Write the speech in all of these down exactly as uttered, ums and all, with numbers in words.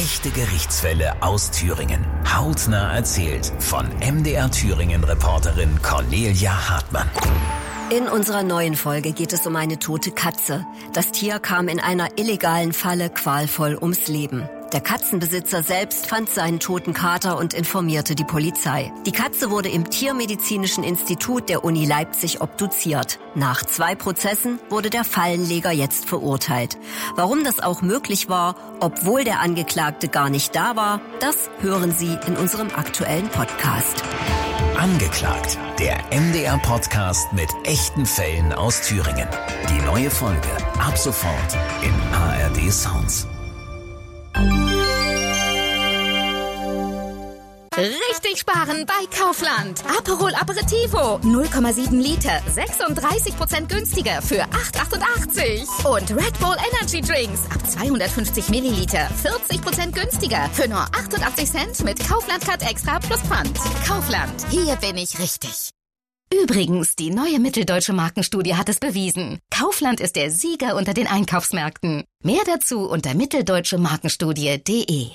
Echte Gerichtsfälle aus Thüringen. Hautnah erzählt von M D R Thüringen-Reporterin Cornelia Hartmann. In unserer neuen Folge geht es um eine tote Katze. Das Tier kam in einer illegalen Falle qualvoll ums Leben. Der Katzenbesitzer selbst fand seinen toten Kater und informierte die Polizei. Die Katze wurde im Tiermedizinischen Institut der Uni Leipzig obduziert. Nach zwei Prozessen wurde der Fallenleger jetzt verurteilt. Warum das auch möglich war, obwohl der Angeklagte gar nicht da war, das hören Sie in unserem aktuellen Podcast. Angeklagt, der M D R-Podcast mit echten Fällen aus Thüringen. Die neue Folge ab sofort in A R D Sounds. Richtig sparen bei Kaufland. Aperol Aperitivo, null Komma sieben Liter, sechsunddreißig Prozent günstiger für acht achtundachtzig. Und Red Bull Energy Drinks ab zweihundertfünfzig Milliliter, vierzig Prozent günstiger für nur achtundachtzig Cent mit Kaufland Card Extra plus Pfand. Kaufland, hier bin ich richtig. Übrigens, die neue Mitteldeutsche Markenstudie hat es bewiesen. Kaufland ist der Sieger unter den Einkaufsmärkten. Mehr dazu unter mitteldeutsche markenstudie punkt de.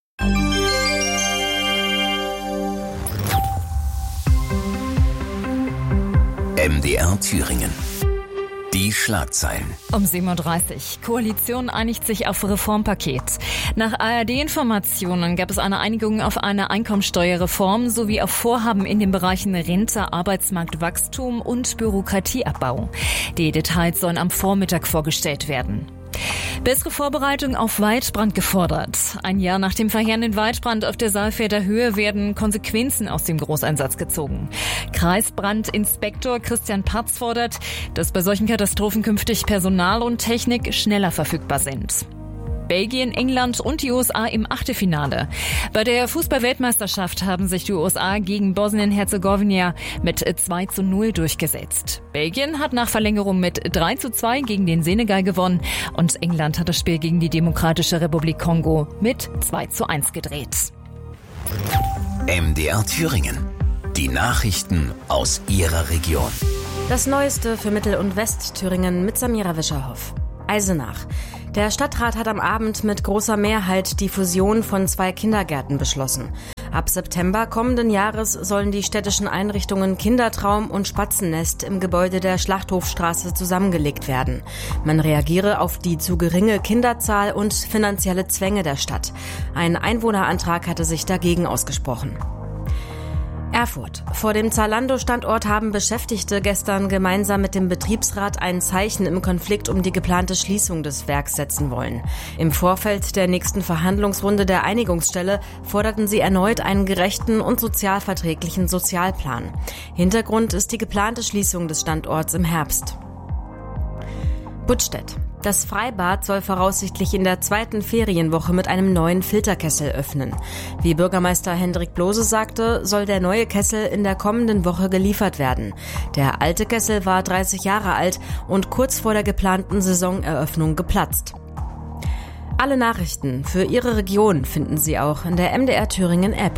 M D R Thüringen. Die Schlagzeilen. Um sieben Uhr dreißig. Koalition einigt sich auf Reformpaket. Nach A R D-Informationen gab es eine Einigung auf eine Einkommensteuerreform sowie auf Vorhaben in den Bereichen Rente, Arbeitsmarktwachstum und Bürokratieabbau. Die Details sollen am Vormittag vorgestellt werden. Bessere Vorbereitung auf Waldbrand gefordert. Ein Jahr nach dem verheerenden Waldbrand auf der Saalfelder Höhe werden Konsequenzen aus dem Großeinsatz gezogen. Kreisbrandinspektor Christian Patz fordert, dass bei solchen Katastrophen künftig Personal und Technik schneller verfügbar sind. Belgien, England und die U S A im Achtelfinale. Bei der Fußball-Weltmeisterschaft haben sich die U S A gegen Bosnien-Herzegowina mit zwei zu null durchgesetzt. Belgien hat nach Verlängerung mit drei zu zwei gegen den Senegal gewonnen und England hat das Spiel gegen die Demokratische Republik Kongo mit zwei zu eins gedreht. M D R Thüringen. Die Nachrichten aus Ihrer Region. Das Neueste für Mittel- und Westthüringen mit Samira Wischerhoff. Eisenach. Der Stadtrat hat am Abend mit großer Mehrheit die Fusion von zwei Kindergärten beschlossen. Ab September kommenden Jahres sollen die städtischen Einrichtungen Kindertraum und Spatzennest im Gebäude der Schlachthofstraße zusammengelegt werden. Man reagiere auf die zu geringe Kinderzahl und finanzielle Zwänge der Stadt. Ein Einwohnerantrag hatte sich dagegen ausgesprochen. Erfurt. Vor dem Zalando-Standort haben Beschäftigte gestern gemeinsam mit dem Betriebsrat ein Zeichen im Konflikt um die geplante Schließung des Werks setzen wollen. Im Vorfeld der nächsten Verhandlungsrunde der Einigungsstelle forderten sie erneut einen gerechten und sozialverträglichen Sozialplan. Hintergrund ist die geplante Schließung des Standorts im Herbst. Buttstedt. Das Freibad soll voraussichtlich in der zweiten Ferienwoche mit einem neuen Filterkessel öffnen. Wie Bürgermeister Hendrik Blose sagte, soll der neue Kessel in der kommenden Woche geliefert werden. Der alte Kessel war dreißig Jahre alt und kurz vor der geplanten Saisoneröffnung geplatzt. Alle Nachrichten für Ihre Region finden Sie auch in der M D R Thüringen App.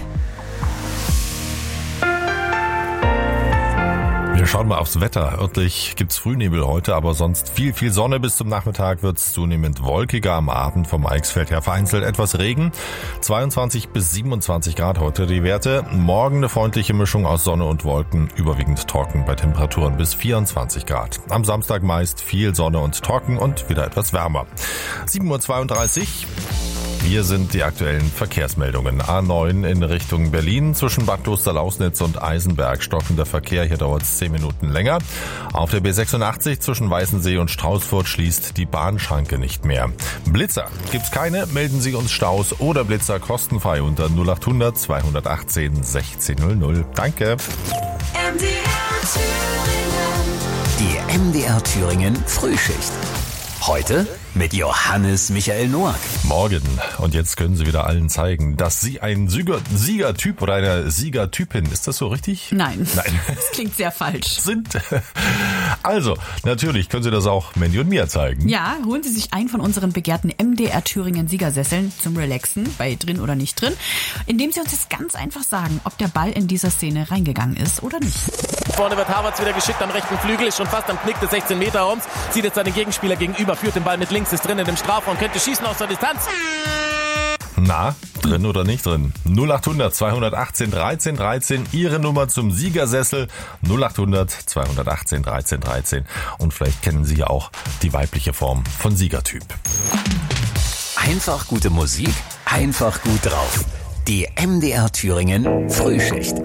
Wir schauen mal aufs Wetter. Örtlich gibt's Frühnebel heute, aber sonst viel, viel Sonne. Bis zum Nachmittag wird's zunehmend wolkiger. Am Abend vom Eichsfeld her vereinzelt etwas Regen. zweiundzwanzig bis siebenundzwanzig Grad heute die Werte. Morgen eine freundliche Mischung aus Sonne und Wolken. Überwiegend trocken bei Temperaturen bis vierundzwanzig Grad. Am Samstag meist viel Sonne und trocken und wieder etwas wärmer. sieben Uhr zweiunddreißig. Hier sind die aktuellen Verkehrsmeldungen. A neun in Richtung Berlin zwischen Bad Klosterlausnitz und Eisenberg stockender Verkehr. Hier dauert es zehn Minuten länger. Auf der B sechsundachtzig zwischen Weißensee und Straußfurt schließt die Bahnschranke nicht mehr. Blitzer gibt's keine. Melden Sie uns Staus oder Blitzer kostenfrei unter null acht hundert zweihundertachtzehn sechzehn null null. Danke. M D R Thüringen. Die M D R Thüringen Frühschicht. Heute mit Johannes Michael Noack. Morgen. Und jetzt können Sie wieder allen zeigen, dass Sie ein Sieger, Siegertyp oder eine Siegertypin, ist das so richtig? Nein. Nein. Das klingt sehr falsch. Sind. Also, natürlich können Sie das auch Mandy und mir zeigen. Ja, holen Sie sich einen von unseren begehrten M D R Thüringen Siegersesseln zum Relaxen, bei drin oder nicht drin, indem Sie uns jetzt ganz einfach sagen, ob der Ball in dieser Szene reingegangen ist oder nicht. Vorne wird Havertz wieder geschickt am rechten Flügel, ist schon fast am Knick des sechzehn Meter Raums, sieht jetzt seinen Gegenspieler gegenüber, führt den Ball mit links, ist drin in dem Strafraum, könnte schießen aus der Distanz. Na, drin oder nicht drin? null acht hundert zweihundertachtzehn dreizehn dreizehn, Ihre Nummer zum Siegersessel. null acht hundert zweihundertachtzehn dreizehn dreizehn. Und vielleicht kennen Sie ja auch die weibliche Form von Siegertyp. Einfach gute Musik, einfach gut drauf. Die M D R Thüringen Frühschicht.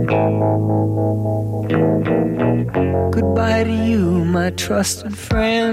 Goodbye to you, my trusted friend.